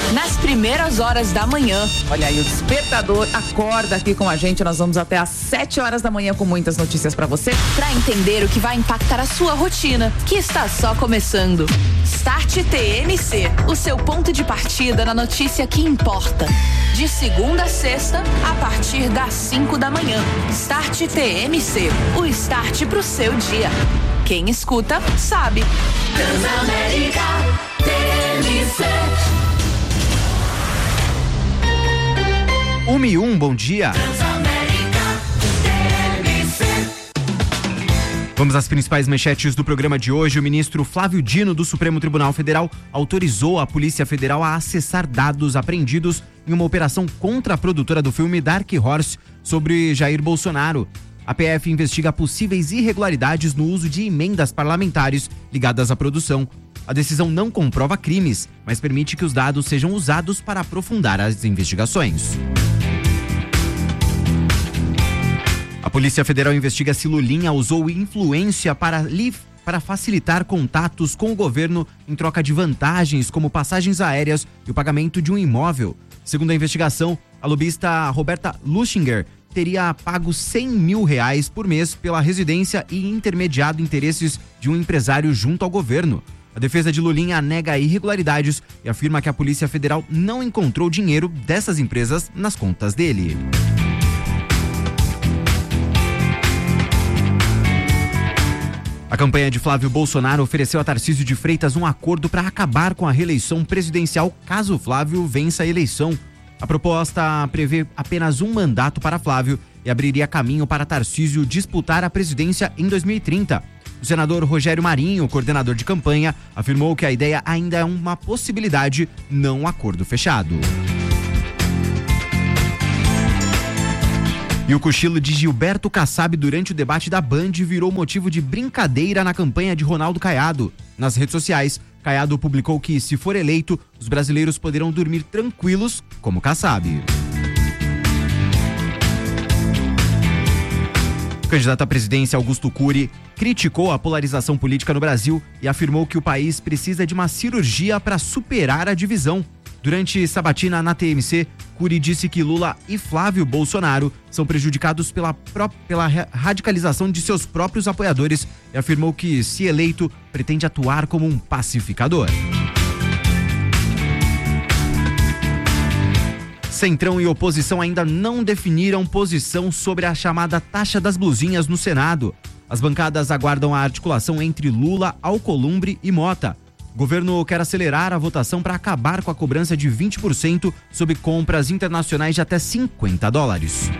nas primeiras horas da manhã. Olha aí, o Despertador acorda aqui com a gente. Nós vamos até às 7 horas da manhã com muitas notícias pra você. Pra entender o que vai impactar a sua rotina, que está só começando. Start TMC, o seu ponto de partida na notícia que importa. De segunda a sexta, a partir das 5 da manhã. Start TMC, o start pro seu dia. Quem escuta, sabe. Transamérica TMC. 1:01, bom dia. Vamos às principais manchetes do programa de hoje. O ministro Flávio Dino, do Supremo Tribunal Federal, autorizou a Polícia Federal a acessar dados apreendidos em uma operação contra a produtora do filme Dark Horse sobre Jair Bolsonaro. A PF investiga possíveis irregularidades no uso de emendas parlamentares ligadas à produção. A decisão não comprova crimes, mas permite que os dados sejam usados para aprofundar as investigações. A Polícia Federal investiga se Lulinha usou influência para facilitar contatos com o governo em troca de vantagens como passagens aéreas e o pagamento de um imóvel. Segundo a investigação, a lobista Roberta Luchinger teria pago R$100 mil por mês pela residência e intermediado interesses de um empresário junto ao governo. A defesa de Lulinha nega irregularidades e afirma que a Polícia Federal não encontrou dinheiro dessas empresas nas contas dele. A campanha de Flávio Bolsonaro ofereceu a Tarcísio de Freitas um acordo para acabar com a reeleição presidencial caso Flávio vença a eleição. A proposta prevê apenas um mandato para Flávio e abriria caminho para Tarcísio disputar a presidência em 2030. O senador Rogério Marinho, coordenador de campanha, afirmou que a ideia ainda é uma possibilidade, não um acordo fechado. E o cochilo de Gilberto Kassab durante o debate da Band virou motivo de brincadeira na campanha de Ronaldo Caiado. Nas redes sociais, Caiado publicou que, se for eleito, os brasileiros poderão dormir tranquilos como Kassab. O candidato à presidência Augusto Cury criticou a polarização política no Brasil e afirmou que o país precisa de uma cirurgia para superar a divisão. Durante sabatina na TMC, Cury disse que Lula e Flávio Bolsonaro são prejudicados pela radicalização de seus próprios apoiadores e afirmou que, se eleito, pretende atuar como um pacificador. Centrão e oposição ainda não definiram posição sobre a chamada taxa das blusinhas no Senado. As bancadas aguardam a articulação entre Lula, Alcolumbre e Mota. O governo quer acelerar a votação para acabar com a cobrança de 20% sobre compras internacionais de até $50.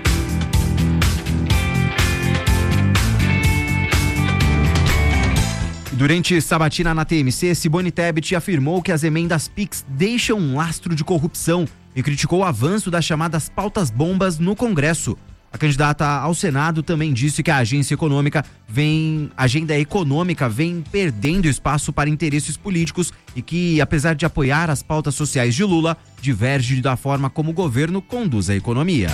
Durante sabatina na TMC, Simone Tebet afirmou que as emendas PIX deixam um lastro de corrupção e criticou o avanço das chamadas pautas-bombas no Congresso. A candidata ao Senado também disse que a agenda econômica vem perdendo espaço para interesses políticos e que, apesar de apoiar as pautas sociais de Lula, diverge da forma como o governo conduz a economia.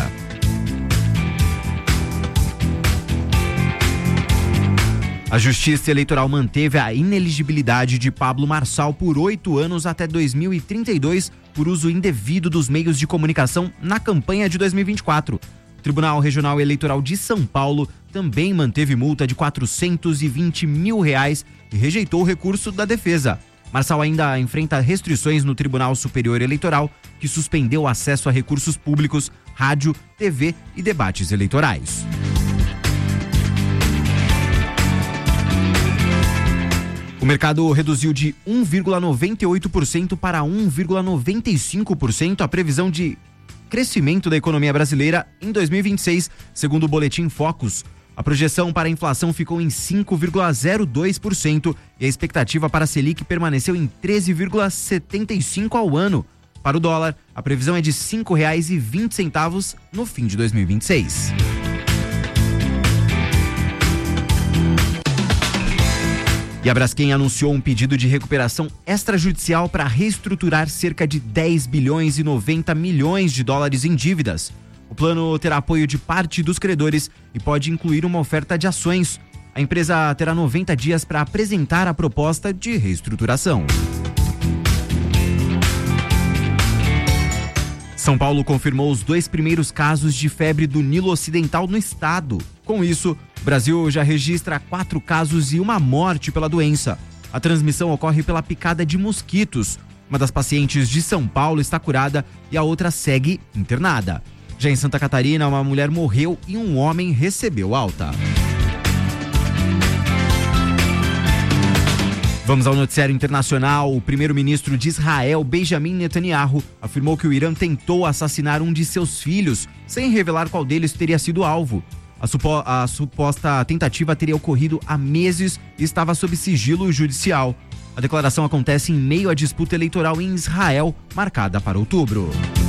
A Justiça Eleitoral manteve a inelegibilidade de Pablo Marçal por 8 anos até 2032 por uso indevido dos meios de comunicação na campanha de 2024. O Tribunal Regional Eleitoral de São Paulo também manteve multa de R$420 mil e rejeitou o recurso da defesa. Marçal ainda enfrenta restrições no Tribunal Superior Eleitoral, que suspendeu o acesso a recursos públicos, rádio, TV e debates eleitorais. O mercado reduziu de 1,98% para 1,95% a previsão de crescimento da economia brasileira em 2026, segundo o Boletim Focus. A projeção para a inflação ficou em 5,02% e a expectativa para a Selic permaneceu em 13,75% ao ano. Para o dólar, a previsão é de R$ 5,20 no fim de 2026. E a Braskem anunciou um pedido de recuperação extrajudicial para reestruturar cerca de 10 bilhões e 90 milhões de dólares em dívidas. O plano terá apoio de parte dos credores e pode incluir uma oferta de ações. A empresa terá 90 dias para apresentar a proposta de reestruturação. São Paulo confirmou os 2 primeiros casos de febre do Nilo Ocidental no estado. Com isso, o Brasil já registra 4 casos e 1 morte pela doença. A transmissão ocorre pela picada de mosquitos. Uma das pacientes de São Paulo está curada e a outra segue internada. Já em Santa Catarina, uma mulher morreu e um homem recebeu alta. Vamos ao noticiário internacional. O primeiro-ministro de Israel, Benjamin Netanyahu, afirmou que o Irã tentou assassinar um de seus filhos, sem revelar qual deles teria sido alvo. A suposta tentativa teria ocorrido há meses e estava sob sigilo judicial. A declaração acontece em meio à disputa eleitoral em Israel, marcada para outubro.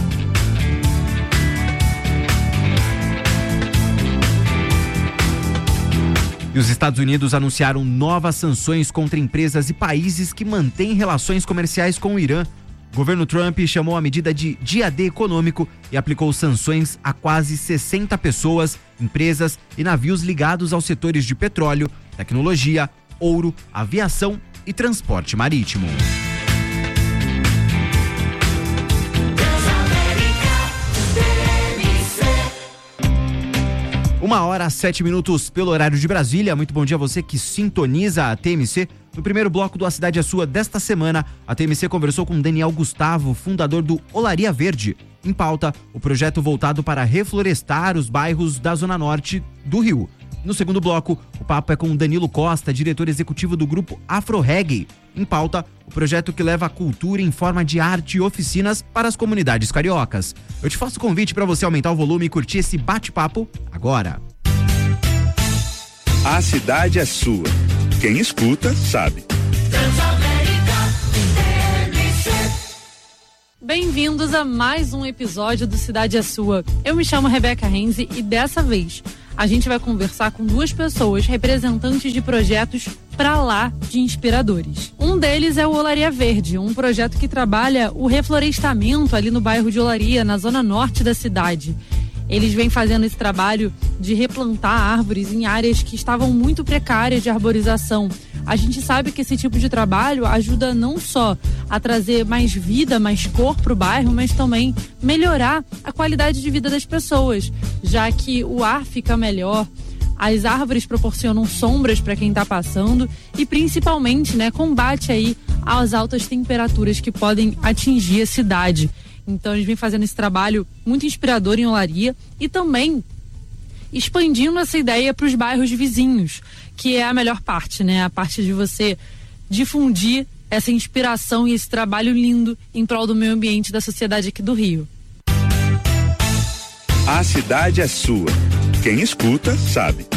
E os Estados Unidos anunciaram novas sanções contra empresas e países que mantêm relações comerciais com o Irã. O governo Trump chamou a medida de dia D econômico e aplicou sanções a quase 60 pessoas, empresas e navios ligados aos setores de petróleo, tecnologia, ouro, aviação e transporte marítimo. 1h07 pelo horário de Brasília. Muito bom dia a você que sintoniza a TMC. No primeiro bloco do A Cidade é Sua desta semana, a TMC conversou com Daniel Gustavo, fundador do Olaria Verde. Em pauta, o projeto voltado para reflorestar os bairros da Zona Norte do Rio. No segundo bloco, o papo é com Danilo Costa, diretor executivo do grupo Afro Reggae. Em pauta, o projeto que leva a cultura em forma de arte e oficinas para as comunidades cariocas. Eu te faço o convite para você aumentar o volume e curtir esse bate-papo agora. A cidade é sua. Quem escuta, sabe. Bem-vindos a mais um episódio do Cidade é Sua. Eu me chamo Rebeca Renzi e dessa vez a gente vai conversar com 2 pessoas representantes de projetos pra lá de inspiradores. Um deles é o Olaria Verde, um projeto que trabalha o reflorestamento ali no bairro de Olaria, na zona norte da cidade. Eles vêm fazendo esse trabalho de replantar árvores em áreas que estavam muito precárias de arborização. A gente sabe que esse tipo de trabalho ajuda não só a trazer mais vida, mais cor para o bairro, mas também melhorar a qualidade de vida das pessoas, já que o ar fica melhor, as árvores proporcionam sombras para quem está passando e principalmente, combate aí às altas temperaturas que podem atingir a cidade. Então a gente vem fazendo esse trabalho muito inspirador em Olaria e também expandindo essa ideia para os bairros vizinhos, que é a melhor parte, a parte de você difundir essa inspiração e esse trabalho lindo em prol do meio ambiente da sociedade aqui do Rio. A cidade é sua. Quem escuta, sabe.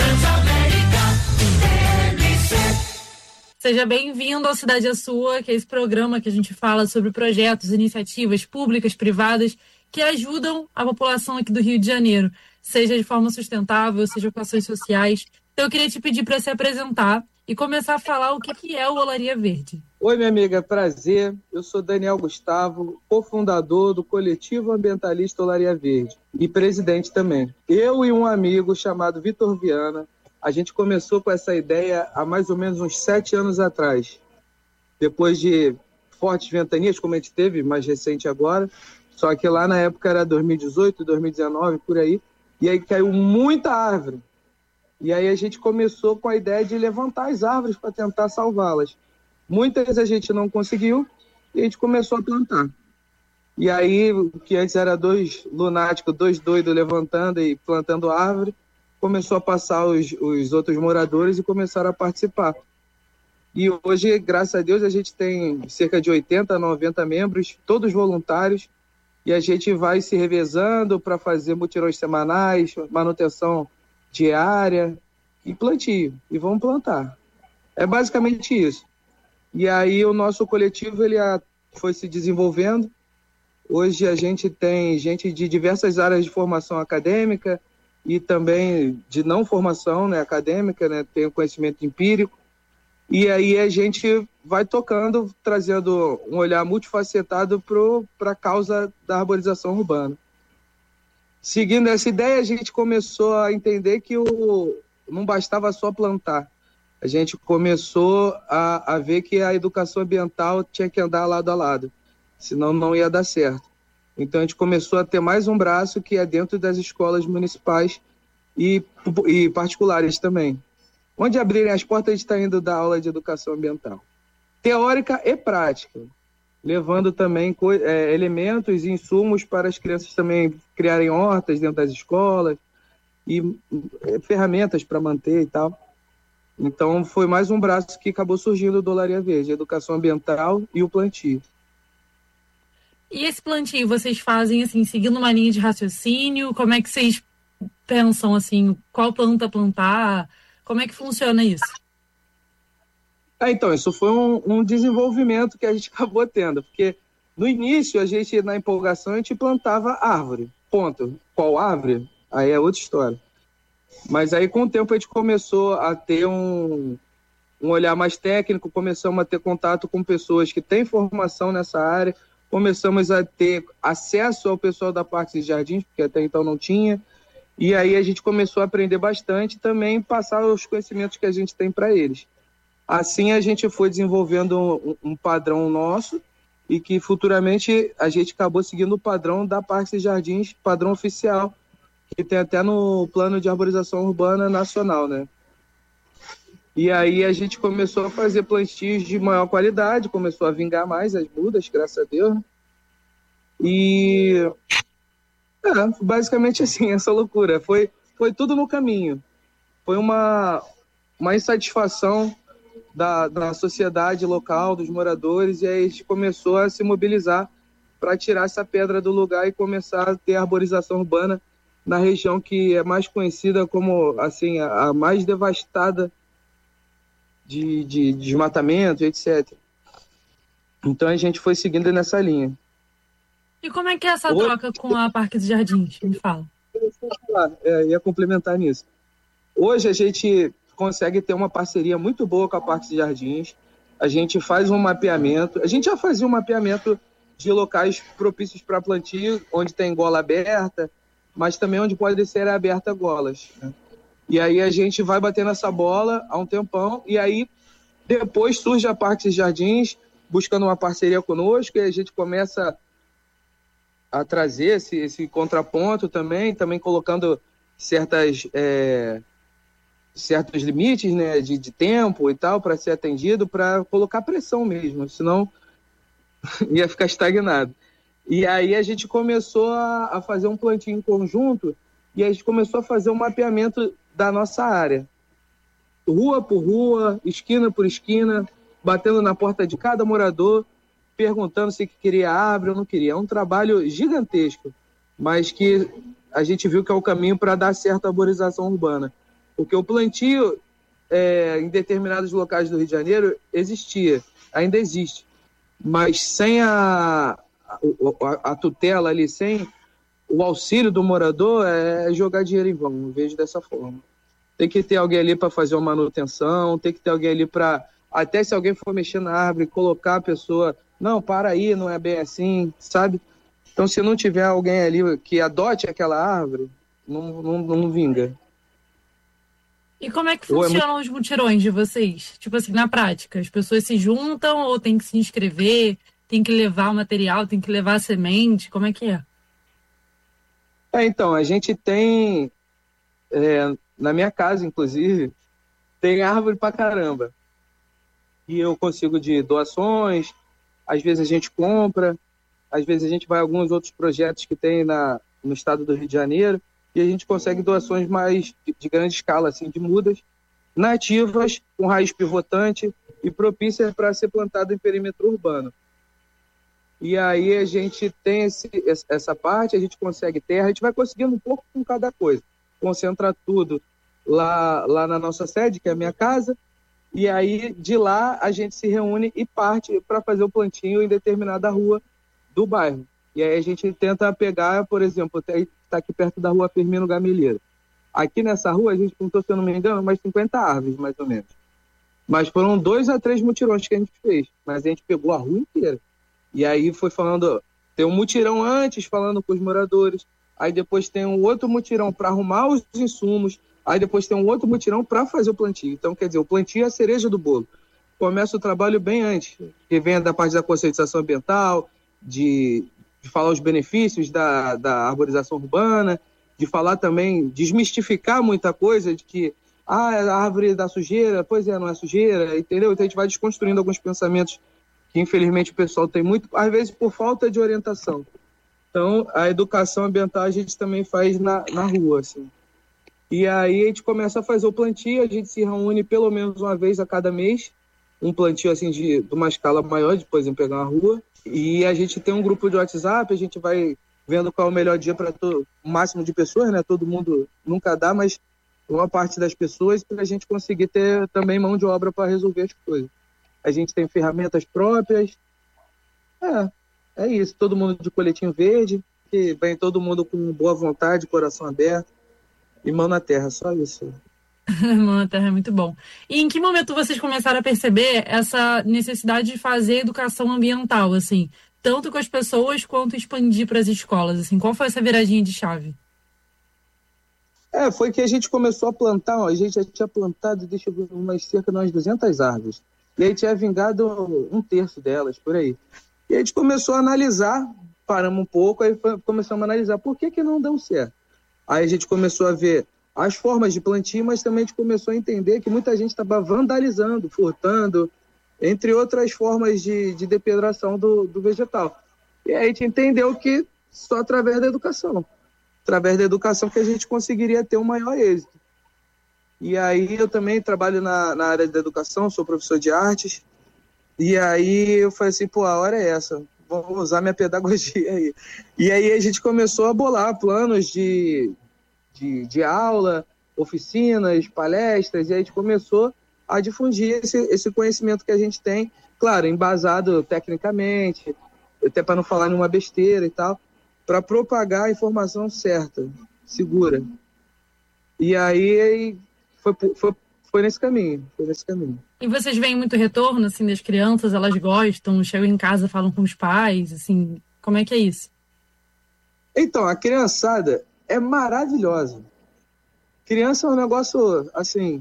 Seja bem-vindo ao Cidade é Sua, que é esse programa que a gente fala sobre projetos, iniciativas públicas, privadas, que ajudam a população aqui do Rio de Janeiro, seja de forma sustentável, seja com ações sociais. Então eu queria te pedir para se apresentar e começar a falar o que é o Olaria Verde. Oi, minha amiga, prazer. Eu sou Daniel Gustavo, cofundador do coletivo ambientalista Olaria Verde e presidente também. Eu e um amigo chamado Vitor Viana, a gente começou com essa ideia há mais ou menos uns 7 anos atrás. Depois de fortes ventanias, como a gente teve mais recente agora, só que lá na época era 2018, 2019, por aí, e aí caiu muita árvore. E aí a gente começou com a ideia de levantar as árvores para tentar salvá-las. Muitas a gente não conseguiu e a gente começou a plantar. E aí, o que antes era 2 lunáticos, 2 doidos levantando e plantando árvore, começou a passar os outros moradores e começaram a participar. E hoje, graças a Deus, a gente tem cerca de 80, 90 membros, todos voluntários, e a gente vai se revezando para fazer mutirões semanais, manutenção diária e plantio, e vamos plantar. É basicamente isso. E aí o nosso coletivo ele foi se desenvolvendo. Hoje a gente tem gente de diversas áreas de formação acadêmica e também de não formação acadêmica, tem o conhecimento empírico. E aí a gente vai tocando, trazendo um olhar multifacetado para a causa da arborização urbana. Seguindo essa ideia, a gente começou a entender que não bastava só plantar. A gente começou a ver que a educação ambiental tinha que andar lado a lado, senão não ia dar certo. Então a gente começou a ter mais um braço que é dentro das escolas municipais e particulares também. Onde abrirem as portas, a gente está indo dar aula de educação ambiental. Teórica e prática, levando também elementos e insumos para as crianças também criarem hortas dentro das escolas e ferramentas para manter e tal. Então foi mais um braço que acabou surgindo do Olaria Verde, a educação ambiental e o plantio. E esse plantio vocês fazem, assim, seguindo uma linha de raciocínio? Como é que vocês pensam, assim, qual planta plantar? Como é que funciona isso? Então, isso foi um desenvolvimento que a gente acabou tendo, porque no início, a gente, na empolgação, a gente plantava árvore, ponto. Qual árvore? Aí é outra história. Mas aí, com o tempo, a gente começou a ter um olhar mais técnico, começamos a ter contato com pessoas que têm formação nessa área, começamos a ter acesso ao pessoal da Parques e Jardins, porque até então não tinha, e aí a gente começou a aprender bastante e também passar os conhecimentos que a gente tem para eles. Assim a gente foi desenvolvendo um padrão nosso e que futuramente a gente acabou seguindo o padrão da Parques e Jardins, padrão oficial, que tem até no Plano de Arborização Urbana Nacional, né? E aí a gente começou a fazer plantios de maior qualidade, começou a vingar mais as mudas, graças a Deus. E basicamente assim, essa loucura. Foi tudo no caminho. Foi uma insatisfação da sociedade local, dos moradores, e aí a gente começou a se mobilizar para tirar essa pedra do lugar e começar a ter arborização urbana na região que é mais conhecida como assim, a mais devastada de desmatamento, etc. Então a gente foi seguindo nessa linha. E como é que é essa troca com a Parques e Jardins? Me fala. Ia complementar nisso. Hoje a gente consegue ter uma parceria muito boa com a Parques e Jardins. A gente faz um mapeamento. A gente já fazia um mapeamento de locais propícios para plantio, onde tem gola aberta, mas também onde pode ser aberta golas, né? E aí a gente vai batendo essa bola há um tempão, e aí depois surge a Parques e Jardins, buscando uma parceria conosco, e a gente começa a trazer esse contraponto também colocando certos limites, né, de tempo e tal, para ser atendido, para colocar pressão mesmo, senão ia ficar estagnado. E aí a gente começou a fazer um plantio em conjunto, e a gente começou a fazer um mapeamento da nossa área. Rua por rua, esquina por esquina, batendo na porta de cada morador, perguntando se queria árvore ou não queria. É um trabalho gigantesco, mas que a gente viu que é o caminho para dar certa arborização urbana. Porque o plantio em determinados locais do Rio de Janeiro existia, ainda existe, mas sem a tutela ali, sem o auxílio do morador, é jogar dinheiro em vão, eu vejo dessa forma. Tem que ter alguém ali para fazer uma manutenção, tem que ter alguém ali para, até se alguém for mexer na árvore, colocar a pessoa, não, para aí, não é bem assim, sabe? Então, se não tiver alguém ali que adote aquela árvore, não vinga. E como é que funcionam os mutirões de vocês? Tipo assim, na prática, as pessoas se juntam ou tem que se inscrever, tem que levar o material, tem que levar a semente, como é que é? Então, a gente tem, na minha casa, inclusive, tem árvore pra caramba. E eu consigo de doações, às vezes a gente compra, às vezes a gente vai a alguns outros projetos que tem no estado do Rio de Janeiro, e a gente consegue doações mais de grande escala, assim, de mudas nativas, com raiz pivotante e propícias para ser plantado em perímetro urbano. E aí a gente tem essa parte, a gente consegue terra, a gente vai conseguindo um pouco com cada coisa. Concentra tudo lá na nossa sede, que é a minha casa, e aí de lá a gente se reúne e parte para fazer o plantio em determinada rua do bairro. E aí a gente tenta pegar, por exemplo, está aqui perto da rua Firmino Gameleira. Aqui nessa rua a gente plantou, se eu não me engano, mais 50 árvores, mais ou menos. Mas foram 2 a 3 mutirões que a gente fez, mas a gente pegou a rua inteira. E aí foi falando, tem um mutirão antes falando com os moradores, aí depois tem um outro mutirão para arrumar os insumos, aí depois tem um outro mutirão para fazer o plantio. Então, quer dizer, o plantio é a cereja do bolo. Começa o trabalho bem antes, que vem da parte da conscientização ambiental, de falar os benefícios da arborização urbana, de falar também, desmistificar muita coisa, de que a árvore dá sujeira, pois é, não é sujeira, entendeu? Então a gente vai desconstruindo alguns pensamentos que infelizmente o pessoal tem muito, às vezes por falta de orientação. Então a educação ambiental a gente também faz na rua, assim. E aí a gente começa a fazer o plantio, a gente se reúne pelo menos uma vez a cada mês, um plantio assim de uma escala maior, de, por exemplo, pegar uma rua, e a gente tem um grupo de WhatsApp, a gente vai vendo qual é o melhor dia para o máximo de pessoas, né? Todo mundo nunca dá, mas uma parte das pessoas, para a gente conseguir ter também mão de obra para resolver as coisas. A gente tem ferramentas próprias. É isso. Todo mundo de coletinho verde, que vem todo mundo com boa vontade, coração aberto e mão na terra, só isso. Mão na terra é muito bom. E em que momento vocês começaram a perceber essa necessidade de fazer educação ambiental, assim, tanto com as pessoas quanto expandir para as escolas, assim? Qual foi essa viradinha de chave? Foi que a gente começou a plantar, a gente já tinha plantado, deixa eu ver, cerca de umas 200 árvores. E aí tinha vingado 1/3 delas, por aí. E a gente começou a analisar, paramos um pouco, aí começamos a analisar por que não deu certo. Aí a gente começou a ver as formas de plantio, mas também a gente começou a entender que muita gente estava vandalizando, furtando, entre outras formas de depredação do vegetal. E aí a gente entendeu que só através da educação que a gente conseguiria ter um maior êxito. E aí eu também trabalho na área da educação, sou professor de artes, e aí eu falei assim, a hora é essa, vou usar minha pedagogia aí. E aí a gente começou a bolar planos de aula, oficinas, palestras, e a gente começou a difundir esse conhecimento que a gente tem, claro, embasado tecnicamente, até para não falar nenhuma besteira e tal, para propagar a informação certa, segura. E aí foi nesse caminho, E vocês veem muito retorno, assim, das crianças? Elas gostam, chegam em casa, falam com os pais, assim, como é que é isso? Então, a criançada é maravilhosa. Criança é um negócio, assim,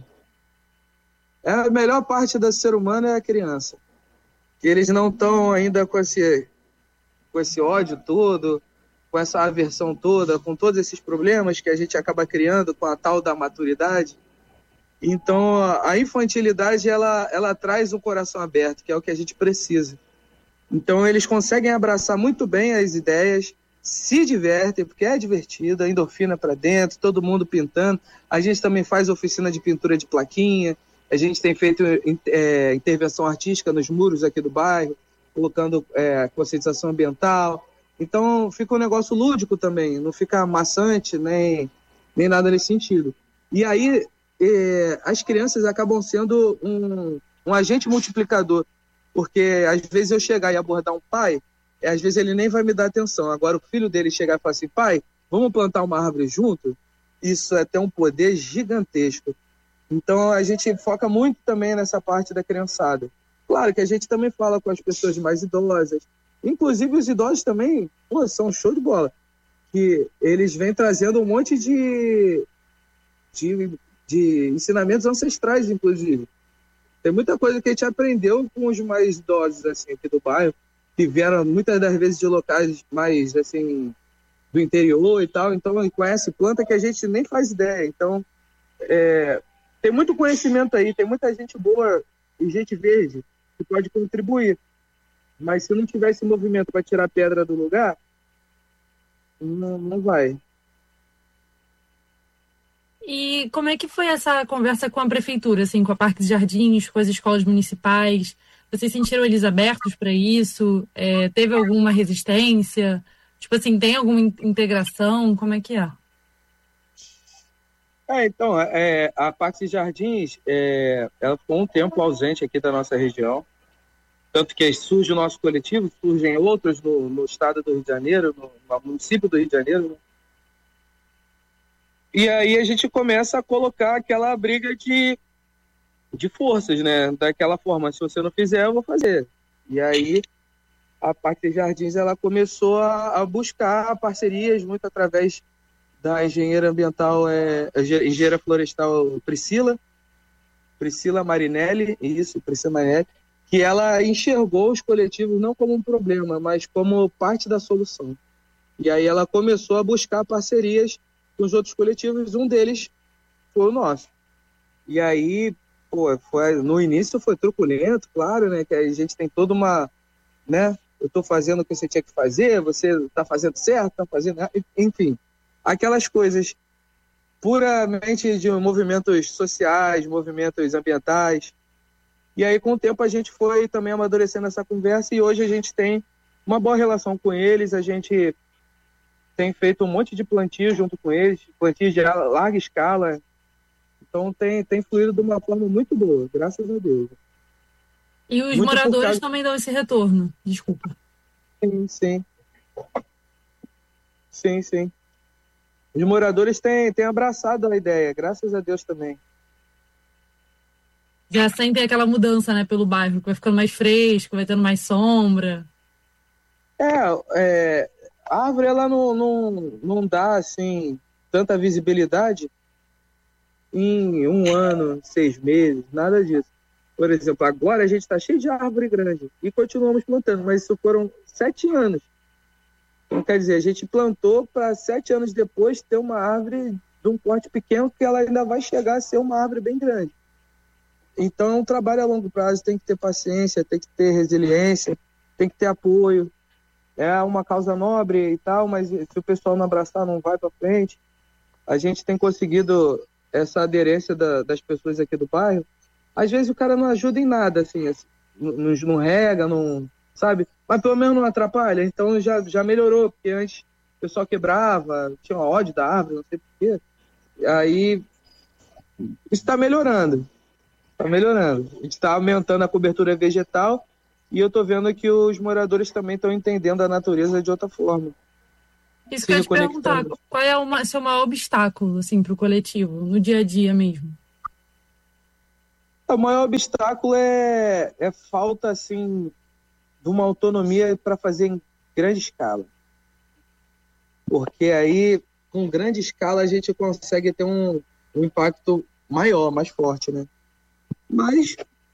a melhor parte do ser humano é a criança. Que eles não estão ainda com esse ódio todo, com essa aversão toda, com todos esses problemas que a gente acaba criando com a tal da maturidade. Então, a infantilidade, ela traz um coração aberto, que é o que a gente precisa. Então, eles conseguem abraçar muito bem as ideias, se divertem, porque é divertido, a endorfina para dentro, todo mundo pintando. A gente também faz oficina de pintura de plaquinha, a gente tem feito intervenção artística nos muros aqui do bairro, colocando conscientização ambiental. Então, fica um negócio lúdico também, não fica maçante, nem nada nesse sentido. E aí, as crianças acabam sendo um agente multiplicador, porque às vezes eu chegar e abordar um pai, às vezes ele nem vai me dar atenção. Agora, o filho dele chegar e falar assim, pai, vamos plantar uma árvore junto? Isso é ter um poder gigantesco. Então, a gente foca muito também nessa parte da criançada. Claro que a gente também fala com as pessoas mais idosas. Inclusive, os idosos também são show de bola. Que eles vêm trazendo um monte de ensinamentos ancestrais, inclusive. Tem muita coisa que a gente aprendeu com os mais idosos, assim, aqui do bairro, que vieram muitas das vezes de locais mais, assim, do interior e tal. Então, conhece planta que a gente nem faz ideia. Então, tem muito conhecimento aí, tem muita gente boa e gente verde que pode contribuir. Mas se não tiver esse movimento para tirar a pedra do lugar, não vai. E como é que foi essa conversa com a prefeitura, assim, com a Parques e Jardins, com as escolas municipais? Vocês sentiram eles abertos para isso? Teve alguma resistência? Tipo assim, tem alguma integração? Como é que é? Então, a Parques e Jardins, ela ficou um tempo ausente aqui da nossa região. Tanto que surge o nosso coletivo, surgem outros no estado do Rio de Janeiro, no município do Rio de Janeiro. Né? E aí a gente começa a colocar aquela briga de forças, né? Daquela forma, se você não fizer, eu vou fazer. E aí a Parques e Jardins ela começou a buscar parcerias muito através da engenheira ambiental, engenheira florestal Priscila Marinelli, Priscila Marinelli, que ela enxergou os coletivos não como um problema, mas como parte da solução. E aí ela começou a buscar parcerias com os outros coletivos, um deles foi o nosso. E aí, no início foi truculento, claro, né, que a gente tem toda uma, né, eu estou fazendo o que você tinha que fazer, você está fazendo certo, está fazendo, enfim, aquelas coisas puramente de movimentos sociais, movimentos ambientais. E aí, com o tempo, a gente foi também amadurecendo essa conversa e hoje a gente tem uma boa relação com eles, a gente tem feito um monte de plantio junto com eles, plantio de larga escala. Então, tem fluído de uma forma muito boa, graças a Deus. E os moradores também dão esse retorno, desculpa. Sim. Os moradores têm abraçado a ideia, graças a Deus também. Já sentem aquela mudança, né, pelo bairro, que vai ficando mais fresco, vai tendo mais sombra. A árvore, ela não dá, assim, tanta visibilidade em 1 ano, 6 meses, nada disso. Por exemplo, agora a gente está cheio de árvore grande e continuamos plantando, mas isso foram 7 anos. Então, quer dizer, a gente plantou para 7 anos depois ter uma árvore de um porte pequeno que ela ainda vai chegar a ser uma árvore bem grande. Então, é um trabalho a longo prazo, tem que ter paciência, tem que ter resiliência, tem que ter apoio. É uma causa nobre e tal, mas se o pessoal não abraçar, não vai para frente. A gente tem conseguido essa aderência das pessoas aqui do bairro. Às vezes o cara não ajuda em nada, assim não rega, não, sabe? Mas pelo menos não atrapalha, então já melhorou, porque antes o pessoal quebrava, tinha uma ódio da árvore, não sei porquê. Aí, isso está melhorando. A gente está aumentando a cobertura vegetal e eu estou vendo que os moradores também estão entendendo a natureza de outra forma. Isso que eu ia te perguntar, qual é o seu maior obstáculo, assim, para o coletivo, no dia a dia mesmo? O maior obstáculo é falta, assim, de uma autonomia para fazer em grande escala. Porque aí, com grande escala, a gente consegue ter um impacto maior, mais forte, né? Mas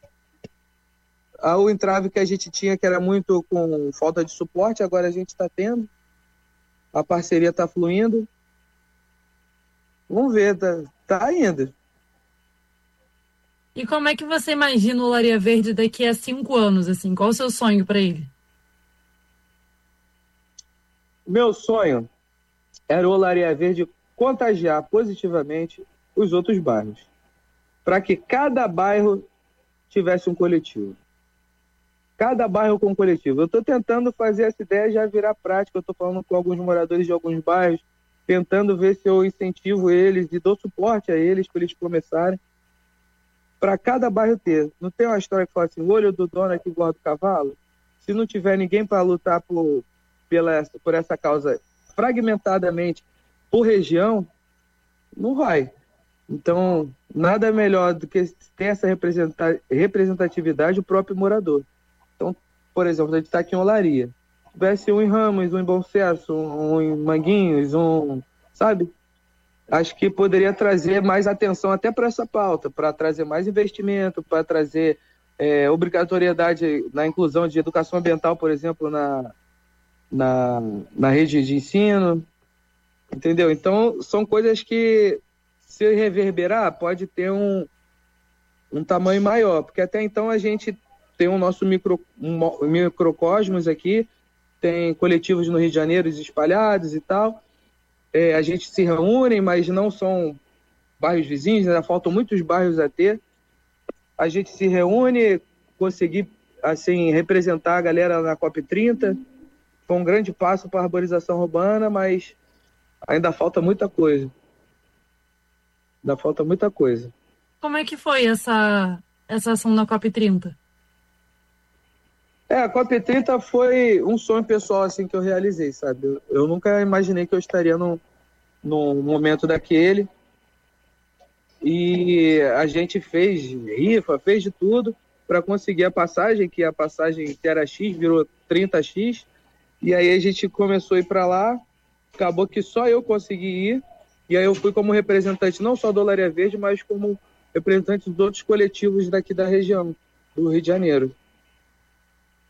o entrave que a gente tinha, que era muito com falta de suporte, agora a gente está tendo. A parceria está fluindo. Vamos ver, tá indo. E como é que você imagina o Olaria Verde daqui a 5 anos, assim? Qual o seu sonho para ele? Meu sonho era o Olaria Verde contagiar positivamente os outros bairros, para que cada bairro tivesse um coletivo. Cada bairro com um coletivo. Eu estou tentando fazer essa ideia já virar prática. Eu estou falando com alguns moradores de alguns bairros, tentando ver se eu incentivo eles e dou suporte a eles para eles começarem. Para cada bairro ter. Não tem uma história que fala assim, o olho do dono é que engorda o cavalo? Se não tiver ninguém para lutar por essa causa fragmentadamente por região, não vai. Então, nada melhor do que ter essa representatividade do próprio morador. Então, por exemplo, a gente está aqui em Olaria. Se tivesse um em Ramos, um em Bom Sucesso, um em Manguinhos, sabe? Acho que poderia trazer mais atenção até para essa pauta, para trazer mais investimento, para trazer obrigatoriedade na inclusão de educação ambiental, por exemplo, na rede de ensino. Entendeu? Então, são coisas que, se reverberar, pode ter um tamanho maior, porque até então a gente tem o nosso microcosmos aqui, tem coletivos no Rio de Janeiro espalhados e tal, a gente se reúne, mas não são bairros vizinhos, ainda faltam muitos bairros a ter, a gente se reúne, conseguir assim, representar a galera na COP30, foi um grande passo para a arborização urbana, mas ainda falta muita coisa. Como é que foi essa ação na COP30? A COP30 foi um sonho pessoal assim, que eu realizei, sabe? Eu nunca imaginei que eu estaria num momento daquele. E a gente fez rifa, fez de tudo para conseguir a passagem, que a passagem que era X virou 30X. E aí a gente começou a ir para lá, acabou que só eu consegui ir. E aí eu fui como representante não só do Olaria Verde, mas como representante dos outros coletivos daqui da região, do Rio de Janeiro.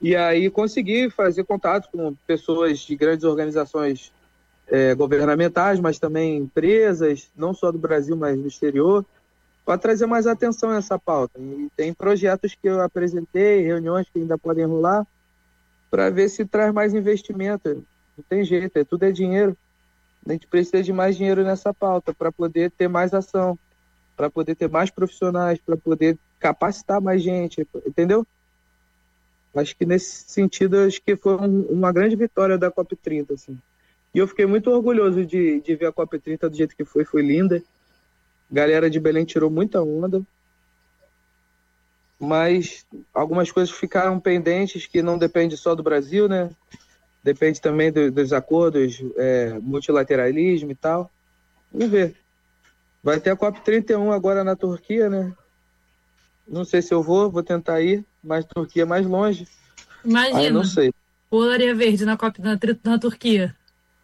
E aí consegui fazer contato com pessoas de grandes organizações governamentais, mas também empresas, não só do Brasil, mas do exterior, para trazer mais atenção a essa pauta. E tem projetos que eu apresentei, reuniões que ainda podem rolar, para ver se traz mais investimento. Não tem jeito, tudo é dinheiro. A gente precisa de mais dinheiro nessa pauta para poder ter mais ação, para poder ter mais profissionais, para poder capacitar mais gente, entendeu? Acho que nesse sentido, acho que foi uma grande vitória da COP30, assim. E eu fiquei muito orgulhoso de ver a COP30 do jeito que foi linda. A galera de Belém tirou muita onda, mas algumas coisas ficaram pendentes que não depende só do Brasil, né? Depende também dos acordos, multilateralismo e tal. Vamos ver. Vai ter a COP31 agora na Turquia, né? Não sei se eu vou tentar ir, mas Turquia é mais longe. Imagina, aí não sei. o Olaria Verde na COP na Turquia.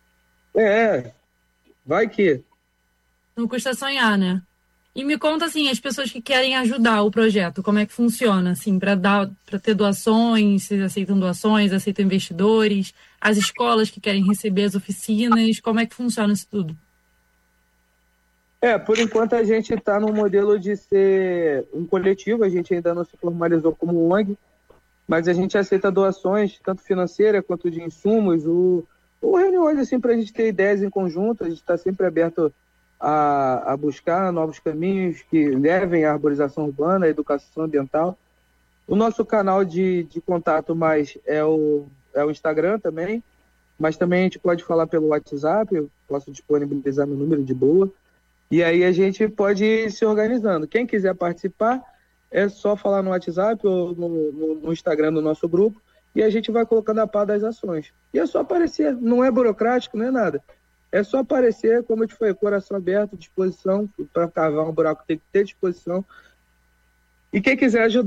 Vai que. Não custa sonhar, né? E me conta, assim, as pessoas que querem ajudar o projeto, como é que funciona, assim, para ter doações, se aceitam doações, aceitam investidores, as escolas que querem receber as oficinas, como é que funciona isso tudo? Por enquanto a gente está no modelo de ser um coletivo, a gente ainda não se formalizou como ONG, mas a gente aceita doações, tanto financeiras quanto de insumos, ou reuniões assim, para a gente ter ideias em conjunto. A gente está sempre aberto a buscar novos caminhos que levem à arborização urbana, à educação ambiental. O nosso canal de contato mais é o Instagram também, mas também a gente pode falar pelo WhatsApp, eu posso disponibilizar meu número de boa. E aí a gente pode ir se organizando. Quem quiser participar, é só falar no WhatsApp ou no Instagram do nosso grupo, e a gente vai colocando a par das ações. E é só aparecer, não é burocrático, não é nada. É só aparecer, como eu te falei, coração aberto, disposição, para cavar um buraco tem que ter disposição. E quem quiser ajudar,